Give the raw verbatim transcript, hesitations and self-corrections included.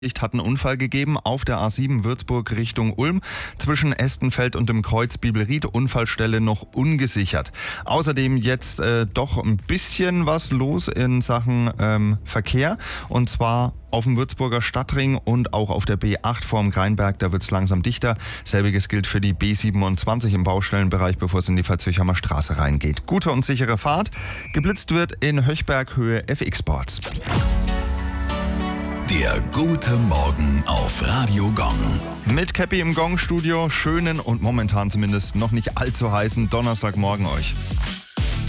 Hat einen Unfall gegeben auf der A sieben Würzburg Richtung Ulm zwischen Estenfeld und dem Kreuz Bibelried. Unfallstelle noch ungesichert. Außerdem jetzt äh, doch ein bisschen was los in Sachen ähm, Verkehr, und zwar auf dem Würzburger Stadtring und auch auf der B acht vorm Greinberg. Da wird es langsam dichter. Selbiges gilt für die B siebenundzwanzig im Baustellenbereich, bevor es in die Verzwichheimer Straße reingeht. Gute und sichere Fahrt. Geblitzt wird in Höchberg Höhe F X Sports. Der gute Morgen auf Radio Gong. Mit Käppi im Gong-Studio. Schönen und momentan zumindest noch nicht allzu heißen Donnerstagmorgen euch.